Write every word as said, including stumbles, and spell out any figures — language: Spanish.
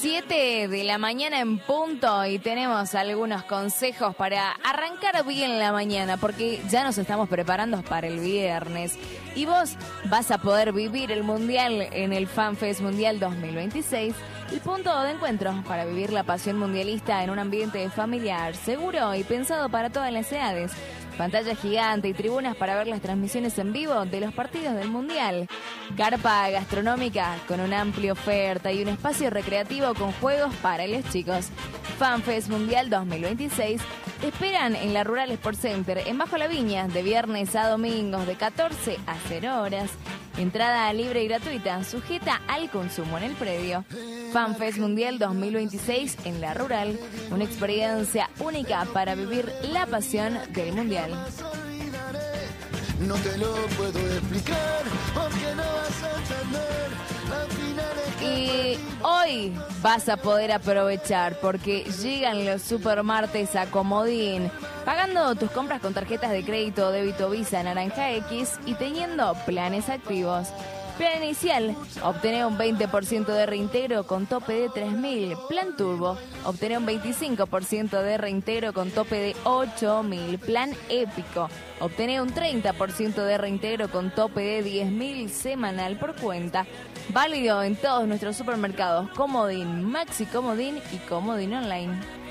siete de la mañana en punto y tenemos algunos consejos para arrancar bien la mañana porque ya nos estamos preparando para el viernes y vos vas a poder vivir el Mundial en el FanFest Mundial dos mil veintiséis, el punto de encuentro para vivir la pasión mundialista en un ambiente familiar, seguro y pensado para todas las edades. Pantalla gigante y tribunas para ver las transmisiones en vivo de los partidos del Mundial. Carpa gastronómica con una amplia oferta y un espacio recreativo con juegos para los chicos. FanFest Mundial dos mil veintiséis te esperan en la Rural Sport Center en Bajo la Viña de viernes a domingos de catorce a cero horas. Entrada libre y gratuita, sujeta al consumo en el predio. FanFest Mundial dos mil veintiséis en la Rural, una experiencia única para vivir la pasión del Mundial. No te lo puedo explicar porque no vas a entender. Al final es que... Y hoy vas a poder aprovechar porque llegan los supermartes a Comodín, pagando tus compras con tarjetas de crédito, débito Visa, Naranja X y teniendo planes activos. Plan inicial, obtener un veinte por ciento de reintegro con tope de tres mil. Plan turbo, obtener un veinticinco por ciento de reintegro con tope de ocho mil. Plan épico, obtener un treinta por ciento de reintegro con tope de diez mil semanal por cuenta. Válido en todos nuestros supermercados Comodín, Maxi Comodín y Comodín Online.